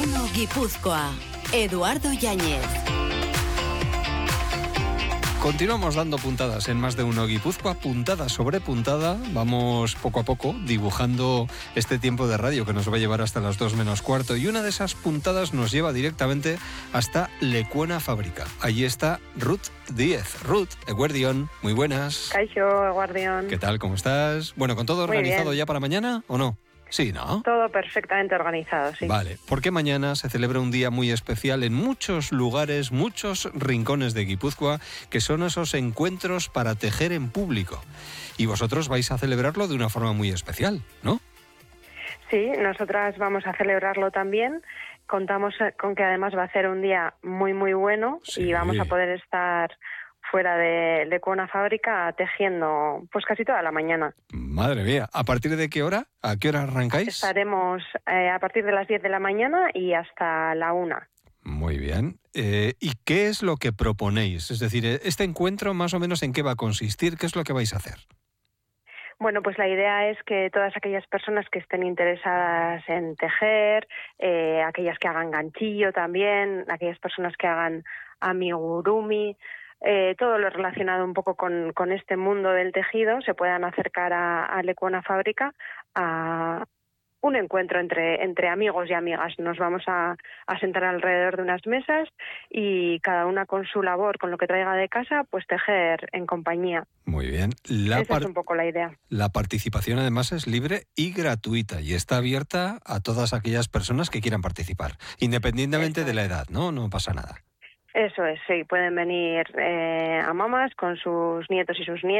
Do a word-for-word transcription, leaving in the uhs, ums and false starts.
uno Guipúzcoa. Eduardo Yáñez. Continuamos dando puntadas en Más de Uno Guipúzcoa, puntada sobre puntada. Vamos poco a poco dibujando este tiempo de radio que nos va a llevar hasta las dos menos cuarto. Y una de esas puntadas nos lleva directamente hasta Lecuona Fábrica. Allí está Ruth Díez. Ruth, Eguardión, muy buenas. Caixo, Eguardión. ¿Qué tal? ¿Cómo estás? Bueno, ¿con todo Muy organizado bien. ya para mañana o no? Sí, ¿no? Todo perfectamente organizado, sí. Vale, porque mañana se celebra un día muy especial en muchos lugares, muchos rincones de Guipúzcoa, que son esos encuentros para tejer en público. Y vosotros vais a celebrarlo de una forma muy especial, ¿no? Sí, nosotras vamos a celebrarlo también. Contamos con que además va a ser un día muy, muy bueno Sí. y vamos a poder estar fuera de Lecuona Fábrica tejiendo pues casi toda la mañana. Madre mía, ¿a partir de qué hora? ¿A qué hora arrancáis? Estaremos eh, a partir de las diez de la mañana y hasta la una. Muy bien. Eh, ¿Y qué es lo que proponéis? Es decir, este encuentro más o menos en qué va a consistir, ¿qué es lo que vais a hacer? Bueno, pues la idea es que todas aquellas personas que estén interesadas en tejer, eh, aquellas que hagan ganchillo también, aquellas personas que hagan amigurumi, eh, todo lo relacionado un poco con, con este mundo del tejido, se puedan acercar a, a Lecuona Fábrica a un encuentro entre, entre amigos y amigas. Nos vamos a, a sentar alrededor de unas mesas y cada una con su labor, con lo que traiga de casa, pues tejer en compañía. Muy bien. La, Esa par- es un poco la idea. la participación además es libre y gratuita y está abierta a todas aquellas personas que quieran participar, independientemente Eso de la es. edad, ¿no? No pasa nada. Eso es, sí. Pueden venir eh, a mamás con sus nietos y sus nietas.